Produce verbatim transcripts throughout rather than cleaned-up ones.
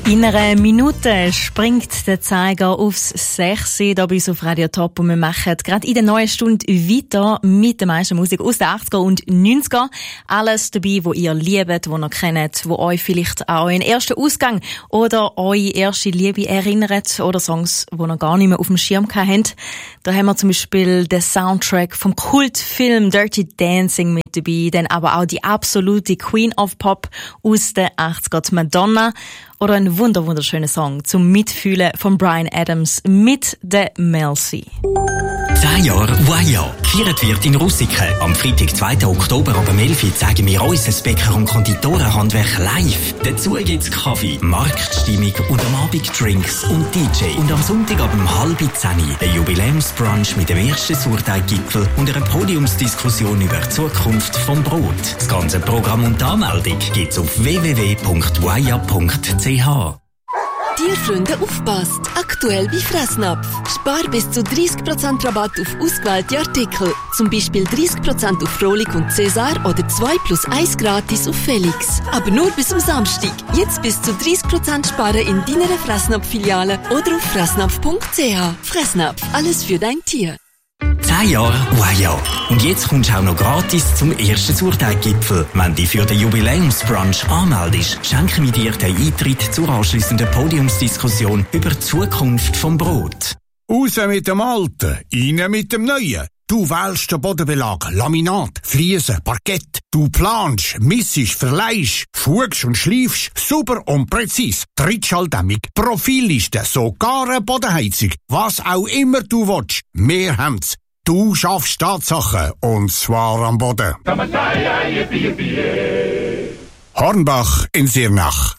In einer Minute springt der Zeiger aufs sechs hier bei uns auf Radio Top und wir machen gerade in der neuen Stunde weiter mit der meisten Musik aus den achtziger und neunziger. Alles dabei, wo ihr liebt, wo ihr kennt, wo euch vielleicht auch euren ersten Ausgang oder eure erste Liebe erinnert oder Songs, die ihr gar nicht mehr auf dem Schirm habt. Da haben wir zum Beispiel den Soundtrack vom Kultfilm Dirty Dancing mit dabei, dann aber auch die absolute Queen of Pop aus den achtziger, Madonna. Oder ein wunder wunderschöner Song zum Mitfühlen von Bryan Adams mit der Mel C. Zehn Jahre Waya. Gefeiert wird in Rusiken. Am Freitag, zweiten Oktober ab elf Uhr zeigen wir unser Bäcker- und Konditorenhandwerk live. Dazu gibt's Kaffee, Marktstimmung und am Abend Drinks und D J. Und am Sonntag ab um halb zehn ein Jubiläumsbrunch mit dem ersten Sauerteiggipfel und einer Podiumsdiskussion über die Zukunft vom Brot. Das ganze Programm und die Anmeldung gibt's auf w w w punkt waya punkt c h. Tierfreunde, aufpasst! Aktuell bei Fressnapf. Spar bis zu dreißig Prozent Rabatt auf ausgewählte Artikel. Zum Beispiel dreißig Prozent auf Frohlich und Cäsar oder zwei plus eins gratis auf Felix. Aber nur bis am Samstag. Jetzt bis zu dreißig Prozent sparen in deiner Fressnapf-Filiale oder auf fressnapf punkt c h. Fressnapf, alles für dein Tier. Zehn Jahre Waya. Und jetzt kommst du auch noch gratis zum ersten Sauerteiggipfel. Wenn du dich für den Jubiläumsbrunch anmeldest, schenken wir dir den Eintritt zur anschliessenden Podiumsdiskussion über die Zukunft vom Brot. Raus mit dem Alten, rein mit dem Neuen. Du wählst den Bodenbelag, Laminat, Fliesen, Parkett. Du planst, missest, verleihst, schugst und schleifst, super und präzis. Trittschalldämmung, Profilliste, sogar eine Bodenheizung. Was auch immer du willst, wir haben's. Du schaffst Tatsachen, und zwar am Boden. Hornbach in Sirnach.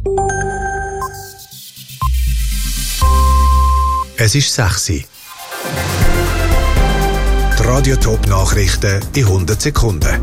Es ist sechs Uhr. Die Radio Top Nachrichten in hundert Sekunden.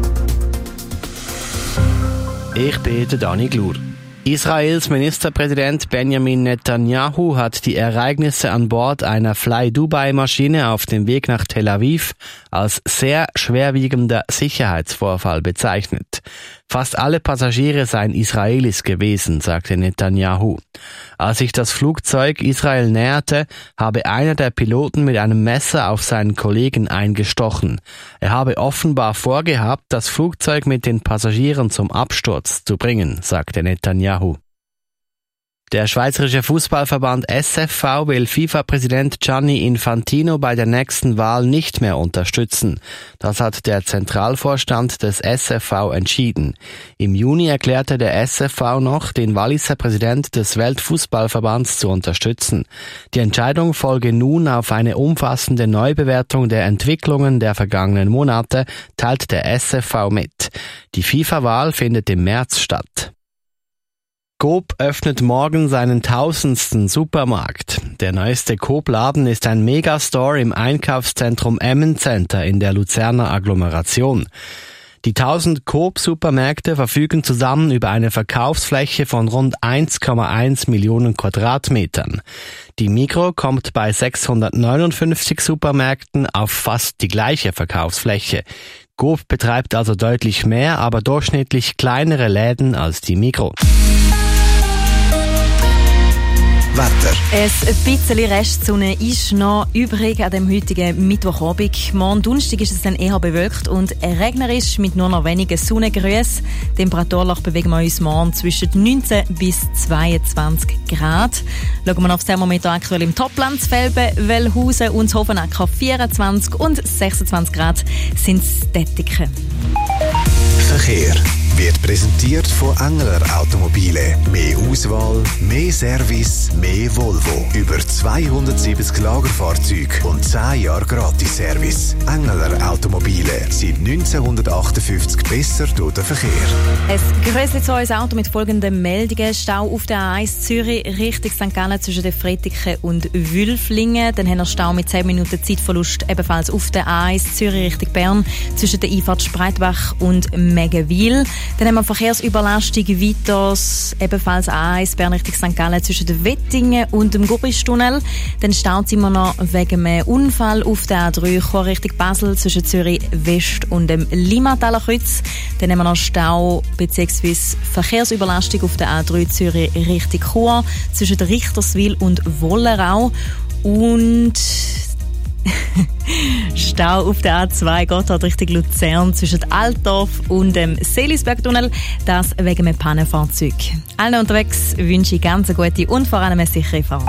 Ich bin der Dani Glur. Israels Ministerpräsident Benjamin Netanyahu hat die Ereignisse an Bord einer Fly-Dubai-Maschine auf dem Weg nach Tel Aviv als sehr schwerwiegender Sicherheitsvorfall bezeichnet. Fast alle Passagiere seien Israelis gewesen, sagte Netanyahu. Als sich das Flugzeug Israel näherte, habe einer der Piloten mit einem Messer auf seinen Kollegen eingestochen. Er habe offenbar vorgehabt, das Flugzeug mit den Passagieren zum Absturz zu bringen, sagte Netanyahu. Der Schweizerische Fußballverband S F V will FIFA-Präsident Gianni Infantino bei der nächsten Wahl nicht mehr unterstützen. Das hat der Zentralvorstand des S F V entschieden. Im Juni erklärte der S F V noch, den Walliser Präsident des Weltfußballverbands zu unterstützen. Die Entscheidung folge nun auf eine umfassende Neubewertung der Entwicklungen der vergangenen Monate, teilt der S F V mit. Die FIFA-Wahl findet im März statt. Coop öffnet morgen seinen tausendsten Supermarkt. Der neueste Coop-Laden ist ein Megastore im Einkaufszentrum Emmen Center in der Luzerner Agglomeration. Die tausend Coop-Supermärkte verfügen zusammen über eine Verkaufsfläche von rund eins Komma eins Millionen Quadratmetern. Die Migros kommt bei sechshundertneunundfünfzig Supermärkten auf fast die gleiche Verkaufsfläche. Coop betreibt also deutlich mehr, aber durchschnittlich kleinere Läden als die Migros. Wetter. Ein bisschen Restsonne ist noch übrig an dem heutigen Mittwochabend. Morgen Donnerstag ist es dann eher bewölkt und regnerisch mit nur noch wenigen Sonnengrüßen. Temperaturlich bewegen wir uns morgen zwischen neunzehn bis zweiundzwanzig Grad. Schauen wir auf das Thermometer aktuell im Topland, Felben, Wellhausen und Hovenacker vierundzwanzig und sechsundzwanzig Grad sind es Dettiken. Verkehr wird präsentiert von Engler Automobile. Mehr Auswahl, mehr Service, mehr Volvo. Über zweihundertsiebzig Lagerfahrzeuge und zehn Jahre Gratis-Service. Engler Automobile. Seit neunzehnhundertachtundfünfzig besser durch den Verkehr. Ein grössliches neues Auto mit folgenden Meldungen. Stau auf der A eins Zürich Richtung Sankt Gallen zwischen den Freitiken und Wülflingen. Dann haben wir Stau mit zehn Minuten Zeitverlust ebenfalls auf der A eins Zürich Richtung Bern zwischen der Einfahrt Spreitbach und Meggenwil. Dann haben wir Verkehrsüberlastung weiter, ebenfalls A A eins Bern Richtung Sankt Gallen zwischen den Wettingen und dem Gubristunnel. Dann staut es immer noch wegen einem Unfall auf der A drei Chur Richtung Basel zwischen Zürich West und dem Limmataler Kreuz. Dann haben wir noch Stau bzw. Verkehrsüberlastung auf der A drei Zürich Richtung Chur zwischen der Richterswil und Wollerau. Und Stau auf der A zwei Gotthard Richtung Luzern zwischen Altdorf und dem Seelisbergtunnel. Das wegen einem Pannenfahrzeug. Allen unterwegs wünsche ich ganz eine gute und vor allem eine sichere Fahrt.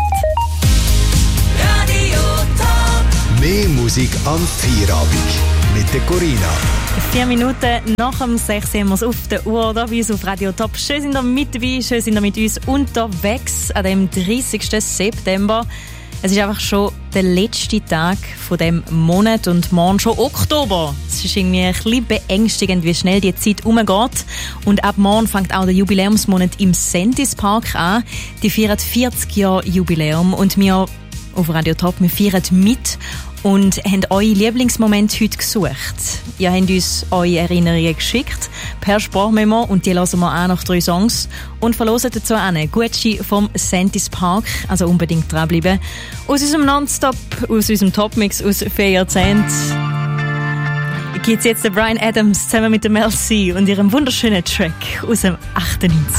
Radio Top. Mehr Musik am Feierabend mit der Corinna. Vier Minuten nach dem sechs haben wir es auf der Uhr da bei uns auf Radio Top. Schön sind ihr mit dabei, schön sind ihr mit uns unterwegs an dem dreißigsten September. Es ist einfach schon der letzte Tag von dem Monat und morgen schon Oktober. Es ist irgendwie ein bisschen beängstigend, wie schnell die Zeit umgeht. Und ab morgen fängt auch der Jubiläumsmonat im Sentis Park an. Die feiern vierzig Jahre Jubiläum und wir auf Radio Top, wir feiern mit und haben eure Lieblingsmomente heute gesucht. Ihr habt uns eure Erinnerungen geschickt per Sprachmemo und die hören wir auch nach drei Songs und verlosen dazu eine Gucci vom Sentis Park, also unbedingt dranbleiben. Aus unserem Nonstop, aus unserem Topmix aus vier Jahrzehnten gibt es jetzt den Bryan Adams zusammen mit der Mel C und ihrem wunderschönen Track aus dem achtundneunzig.